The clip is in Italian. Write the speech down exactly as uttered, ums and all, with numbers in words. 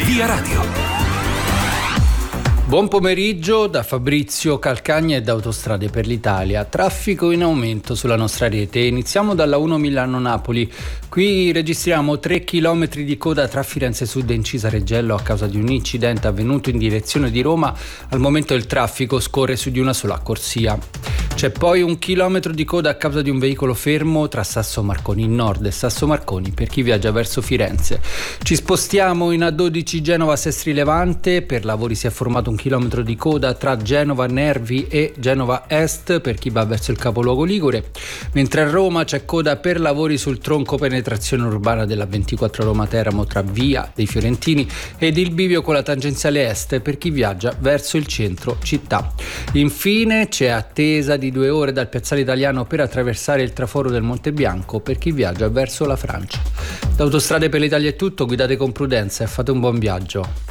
Via Radio. Buon pomeriggio da Fabrizio Calcagna e da Autostrade per l'Italia. Traffico in aumento sulla nostra rete. Iniziamo dalla uno Milano-Napoli. Qui registriamo tre chilometri di coda tra Firenze Sud e Incisa Reggello a causa di un incidente avvenuto in direzione di Roma. Al momento il traffico scorre su di una sola corsia. C'è poi un chilometro di coda a causa di un veicolo fermo tra Sasso Marconi Nord e Sasso Marconi per chi viaggia verso Firenze. Ci spostiamo in A dodici Genova Sestri Levante. Per lavori si è formato un chilometro di coda tra Genova Nervi e Genova Est per chi va verso il capoluogo ligure, mentre a Roma c'è coda per lavori sul tronco penetrazione urbana della ventiquattro Roma Teramo tra Via dei Fiorentini ed il bivio con la tangenziale est per chi viaggia verso il centro città. Infine c'è attesa di due ore dal piazzale Italiano per attraversare il traforo del Monte Bianco per chi viaggia verso la Francia. Da Autostrade per l'Italia è tutto, guidate con prudenza e fate un buon viaggio.